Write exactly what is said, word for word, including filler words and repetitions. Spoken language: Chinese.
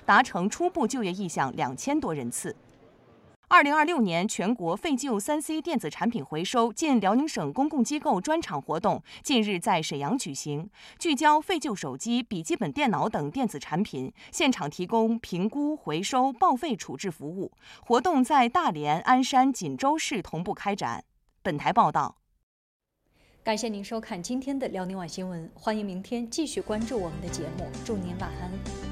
达成初步就业意向两千多人次。二零二六年全国废旧三 C 电子产品回收进辽宁省公共机构专场活动近日在沈阳举行，聚焦废旧手机、笔记本电脑等电子产品，现场提供评估、回收、报废处置服务。活动在大连、鞍山、锦州市同步开展。本台报道。 感谢您收看今天的辽宁晚新闻，欢迎明天继续关注我们的节目，祝您晚安。